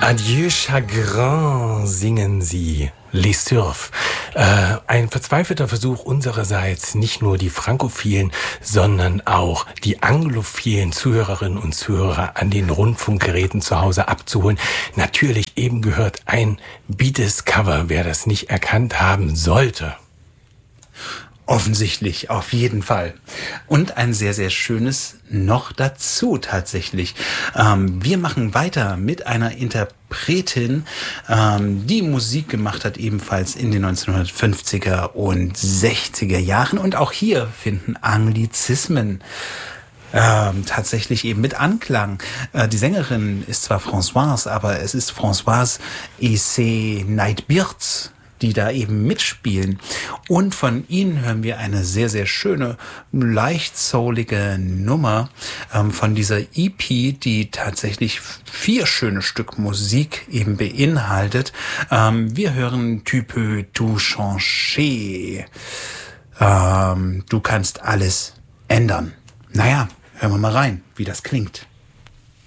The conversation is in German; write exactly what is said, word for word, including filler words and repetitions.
Adieu Chagrin singen sie. Les Surf. Äh, ein verzweifelter Versuch unsererseits, nicht nur die frankophilen, sondern auch die anglophilen Zuhörerinnen und Zuhörer an den Rundfunkgeräten zu Hause abzuholen. Natürlich eben gehört ein Beatles-Cover, wer das nicht erkannt haben sollte. Offensichtlich, auf jeden Fall. Und ein sehr, sehr schönes noch dazu tatsächlich. Ähm, wir machen weiter mit einer Interpretin, ähm, die Musik gemacht hat, ebenfalls in den neunzehnhundertfünfziger und sechziger Jahren. Und auch hier finden Anglizismen Ähm, tatsächlich eben mit Anklang. Äh, die Sängerin ist zwar Françoise, aber es ist Françoise et ses Nightbirds, die da eben mitspielen. Und von ihnen hören wir eine sehr, sehr schöne, leicht soulige Nummer ähm, von dieser E P, die tatsächlich vier schöne Stück Musik eben beinhaltet. Ähm, wir hören Tu peux tout changer. Ähm, du kannst alles ändern. Naja, hören wir mal rein, wie das klingt.